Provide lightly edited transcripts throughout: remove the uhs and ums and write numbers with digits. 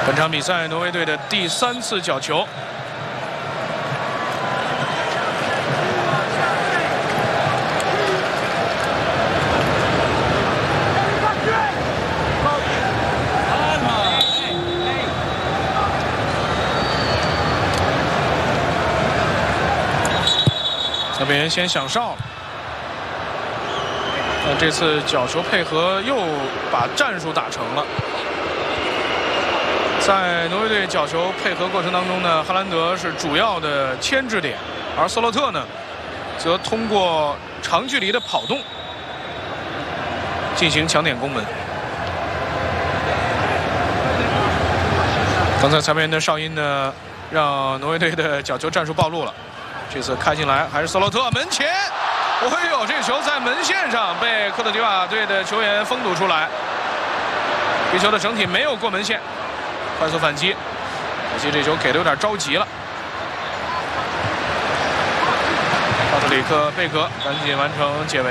本场比赛，挪威队的第3次角球。那边先响哨了。那这次角球配合又把战术打成了。 在挪威队角球配合过程当中呢，哈兰德是主要的牵制点，而斯洛特呢，则通过长距离的跑动进行抢点攻门。刚才裁判员的哨音呢，让挪威队的角球战术暴露了。这次开进来还是斯洛特门前，哎呦，这个球在门线上被科特迪瓦队的球员封堵出来，这球的整体没有过门线。 快速反击，可惜这球给的有点着急了。帕特里克·贝格赶紧完成解围。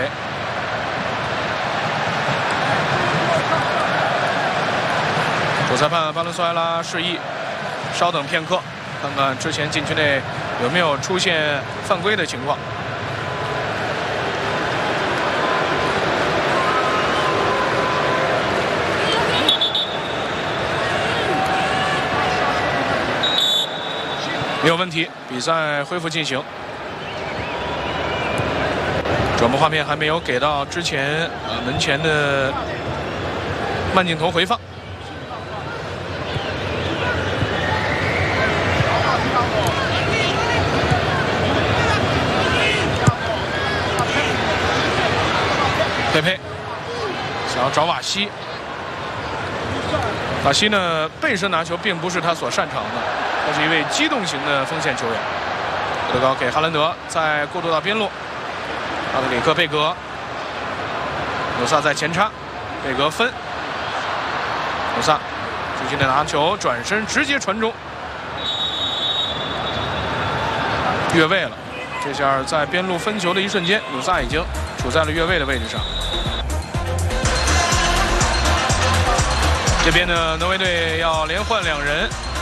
主裁判巴伦索埃拉示意稍等片刻，看看之前禁区内有没有出现犯规的情况。 没有问题，比赛恢复进行。转播画面还没有给到之前门前的慢镜头回放。佩佩想要找瓦西，瓦西呢背身拿球并不是他所擅长的。 他是一位机动型的锋线球员，德高给哈兰德，再过渡到边路，帕特里克·贝格，纽萨在前插，贝格分，纽萨轻轻的拿球转身直接传中，越位了。这下在边路分球的一瞬间，纽萨已经处在了越位的位置上。这边呢，挪威队要连换2人。